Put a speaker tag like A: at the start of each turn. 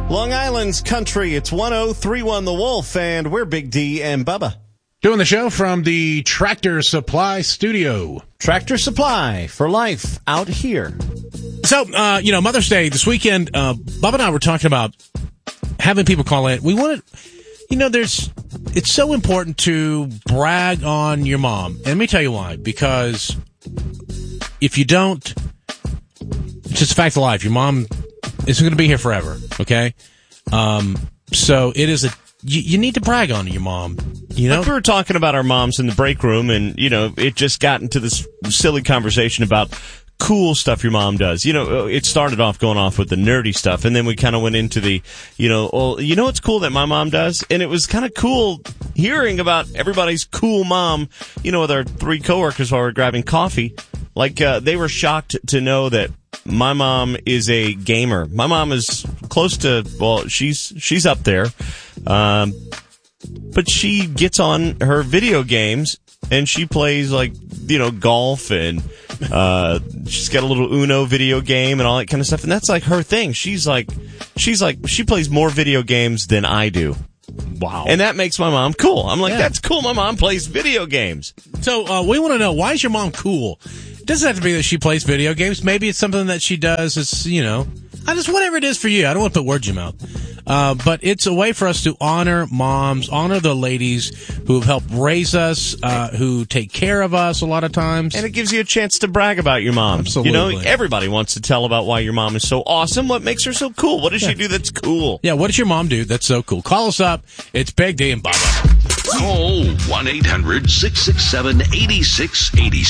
A: Long Island's country, it's 1031 The Wolf, and we're Big D and Bubba.
B: Doing the show from the Tractor Supply Studio.
A: Tractor Supply for life out here.
B: So, Mother's Day this weekend, Bubba and I were talking about having people call in. We wanted, it's so important to brag on your mom. And let me tell you why. Because if you don't, it's just a fact of life. Your mom isn't going to be here forever, okay? So it is you need to brag on your mom, you know?
A: Like we were talking about our moms in the break room, and, it just got into this silly conversation about cool stuff your mom does. It started off going off with the nerdy stuff, and then we kind of went into the, what's cool that my mom does? And it was kind of cool hearing about everybody's cool mom, with our 3 coworkers while we were grabbing coffee. Like, they were shocked to know that my mom is a gamer. My mom is close to, she's up there. But she gets on her video games and she plays golf, and, she's got a little Uno video game and all that kind of stuff. And that's like her thing. She plays more video games than I do.
B: Wow.
A: And that makes my mom cool. I'm like, That's cool. My mom plays video games.
B: So, we want to know, why is your mom cool? It doesn't have to be that she plays video games. Maybe it's something that she does. It's, just whatever it is for you. I don't want to put words in your mouth. But it's a way for us to honor moms, honor the ladies who have helped raise us, who take care of us a lot of times.
A: And it gives you a chance to brag about your mom.
B: Absolutely.
A: Everybody wants to tell about why your mom is so awesome. What makes her so cool? What does she do that's cool?
B: Yeah, what does your mom do that's so cool? Call us up. It's Big D and Bubba.
C: Call 1-800-667-8686.